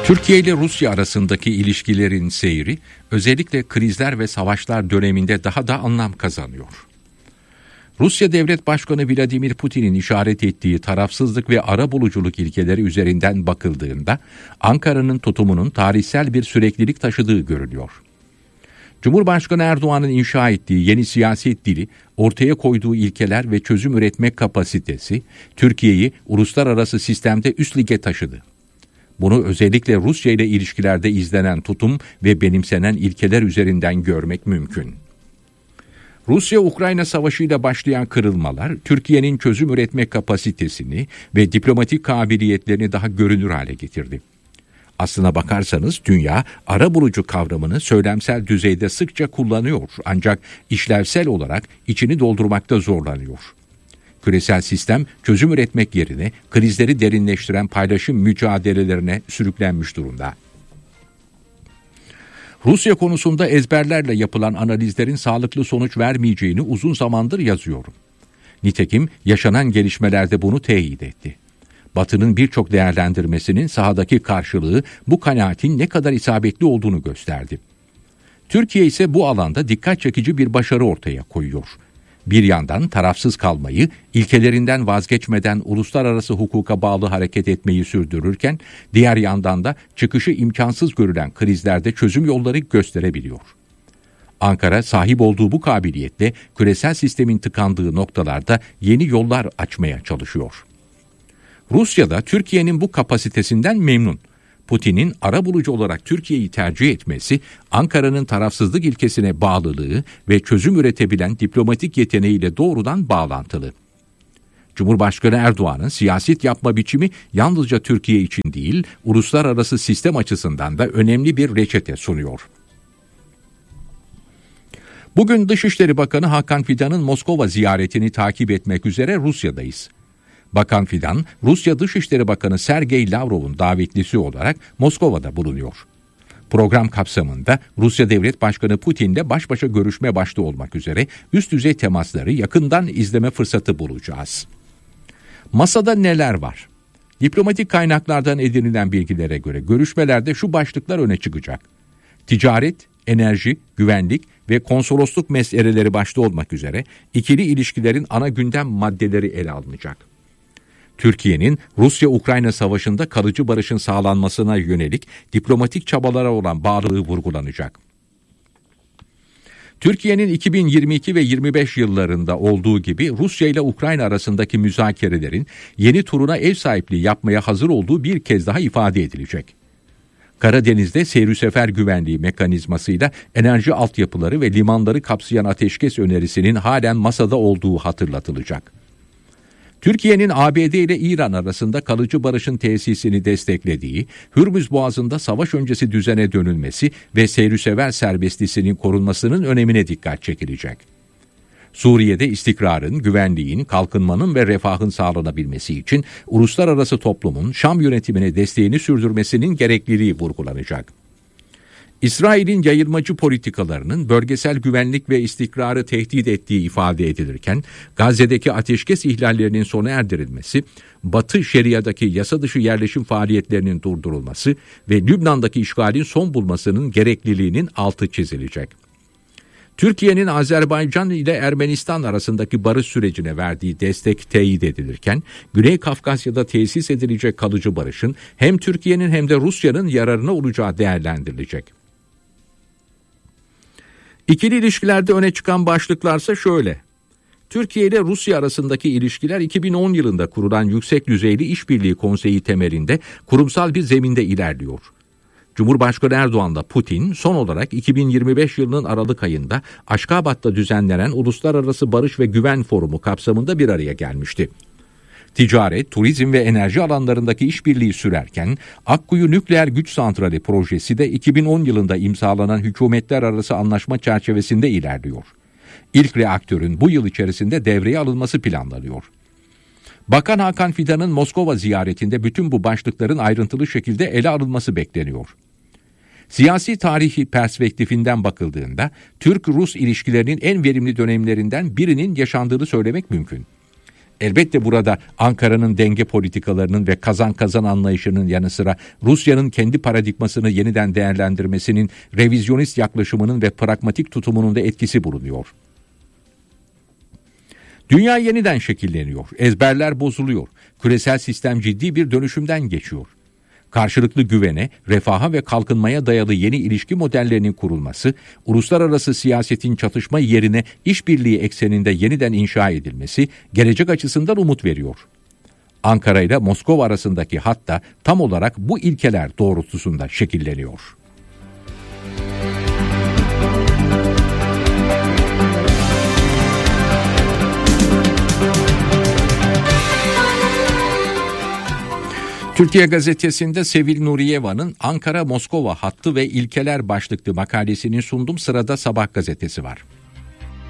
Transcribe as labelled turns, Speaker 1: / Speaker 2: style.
Speaker 1: Türkiye ile Rusya arasındaki ilişkilerin seyri özellikle krizler ve savaşlar döneminde daha da anlam kazanıyor. Rusya Devlet Başkanı Vladimir Putin'in işaret ettiği tarafsızlık ve arabuluculuk ilkeleri üzerinden bakıldığında Ankara'nın tutumunun tarihsel bir süreklilik taşıdığı görülüyor. Cumhurbaşkanı Erdoğan'ın inşa ettiği yeni siyaset dili, ortaya koyduğu ilkeler ve çözüm üretme kapasitesi Türkiye'yi uluslararası sistemde üst lige taşıdı. Bunu özellikle Rusya ile ilişkilerde izlenen tutum ve benimsenen ilkeler üzerinden görmek mümkün. Rusya-Ukrayna savaşıyla başlayan kırılmalar, Türkiye'nin çözüm üretme kapasitesini ve diplomatik kabiliyetlerini daha görünür hale getirdi. Aslına bakarsanız dünya, arabulucu kavramını söylemsel düzeyde sıkça kullanıyor ancak işlevsel olarak içini doldurmakta zorlanıyor. Küresel sistem çözüm üretmek yerine krizleri derinleştiren paylaşım mücadelelerine sürüklenmiş durumda. Rusya konusunda ezberlerle yapılan analizlerin sağlıklı sonuç vermeyeceğini uzun zamandır yazıyorum. Nitekim yaşanan gelişmelerde bunu teyit etti. Batı'nın birçok değerlendirmesinin sahadaki karşılığı bu kanaatin ne kadar isabetli olduğunu gösterdi. Türkiye ise bu alanda dikkat çekici bir başarı ortaya koyuyor. Bir yandan tarafsız kalmayı, ilkelerinden vazgeçmeden uluslararası hukuka bağlı hareket etmeyi sürdürürken, diğer yandan da çıkışı imkansız görülen krizlerde çözüm yolları gösterebiliyor. Ankara sahip olduğu bu kabiliyetle küresel sistemin tıkandığı noktalarda yeni yollar açmaya çalışıyor. Rusya da Türkiye'nin bu kapasitesinden memnun. Putin'in arabulucu olarak Türkiye'yi tercih etmesi, Ankara'nın tarafsızlık ilkesine bağlılığı ve çözüm üretebilen diplomatik yeteneğiyle doğrudan bağlantılı. Cumhurbaşkanı Erdoğan'ın siyaset yapma biçimi yalnızca Türkiye için değil, uluslararası sistem açısından da önemli bir reçete sunuyor. Bugün Dışişleri Bakanı Hakan Fidan'ın Moskova ziyaretini takip etmek üzere Rusya'dayız. Bakan Fidan, Rusya Dışişleri Bakanı Sergey Lavrov'un davetlisi olarak Moskova'da bulunuyor. Program kapsamında Rusya Devlet Başkanı Putin'le baş başa görüşme başta olmak üzere üst düzey temasları yakından izleme fırsatı bulacağız. Masada neler var? Diplomatik kaynaklardan edinilen bilgilere göre görüşmelerde şu başlıklar öne çıkacak. Ticaret, enerji, güvenlik ve konsolosluk meseleleri başta olmak üzere ikili ilişkilerin ana gündem maddeleri ele alınacak. Türkiye'nin Rusya-Ukrayna savaşında kalıcı barışın sağlanmasına yönelik diplomatik çabalara olan bağlılığı vurgulanacak. Türkiye'nin 2022 ve 25 yıllarında olduğu gibi Rusya ile Ukrayna arasındaki müzakerelerin yeni turuna ev sahipliği yapmaya hazır olduğu bir kez daha ifade edilecek. Karadeniz'de seyri sefer güvenliği mekanizmasıyla enerji altyapıları ve limanları kapsayan ateşkes önerisinin halen masada olduğu hatırlatılacak. Türkiye'nin ABD ile İran arasında kalıcı barışın tesisini desteklediği, Hürmüz Boğazı'nda savaş öncesi düzene dönülmesi ve seyrüsever serbestliğinin korunmasının önemine dikkat çekilecek. Suriye'de istikrarın, güvenliğin, kalkınmanın ve refahın sağlanabilmesi için uluslararası toplumun Şam yönetimine desteğini sürdürmesinin gerekliliği vurgulanacak. İsrail'in yayılmacı politikalarının bölgesel güvenlik ve istikrarı tehdit ettiği ifade edilirken, Gazze'deki ateşkes ihlallerinin sona erdirilmesi, Batı Şeria'daki yasa dışı yerleşim faaliyetlerinin durdurulması ve Lübnan'daki işgalin son bulmasının gerekliliğinin altı çizilecek. Türkiye'nin Azerbaycan ile Ermenistan arasındaki barış sürecine verdiği destek teyit edilirken, Güney Kafkasya'da tesis edilecek kalıcı barışın hem Türkiye'nin hem de Rusya'nın yararına olacağı değerlendirilecek. İkili ilişkilerde öne çıkan başlıklarsa şöyle. Türkiye ile Rusya arasındaki ilişkiler 2010 yılında kurulan Yüksek Düzeyli İşbirliği Konseyi temelinde kurumsal bir zeminde ilerliyor. Cumhurbaşkanı Erdoğan'la Putin son olarak 2025 yılının Aralık ayında Aşkabat'ta düzenlenen Uluslararası Barış ve Güven Forumu kapsamında bir araya gelmişti. Ticaret, turizm ve enerji alanlarındaki işbirliği sürerken Akkuyu Nükleer Güç Santrali projesi de 2010 yılında imzalanan hükümetler arası anlaşma çerçevesinde ilerliyor. İlk reaktörün bu yıl içerisinde devreye alınması planlanıyor. Bakan Hakan Fidan'ın Moskova ziyaretinde bütün bu başlıkların ayrıntılı şekilde ele alınması bekleniyor. Siyasi tarihi perspektifinden bakıldığında Türk-Rus ilişkilerinin en verimli dönemlerinden birinin yaşandığını söylemek mümkün. Elbette burada Ankara'nın denge politikalarının ve kazan kazan anlayışının yanı sıra Rusya'nın kendi paradigmasını yeniden değerlendirmesinin, revizyonist yaklaşımının ve pragmatik tutumunun da etkisi bulunuyor. Dünya yeniden şekilleniyor, ezberler bozuluyor, küresel sistem ciddi bir dönüşümden geçiyor. Karşılıklı güvene, refaha ve kalkınmaya dayalı yeni ilişki modellerinin kurulması, uluslararası siyasetin çatışma yerine işbirliği ekseninde yeniden inşa edilmesi gelecek açısından umut veriyor. Ankara ile Moskova arasındaki hat da tam olarak bu ilkeler doğrultusunda şekilleniyor. Türkiye Gazetesi'nde Sevil Nuriyeva'nın Ankara-Moskova hattı ve ilkeler başlıklı makalesini sundum. Sırada Sabah gazetesi var.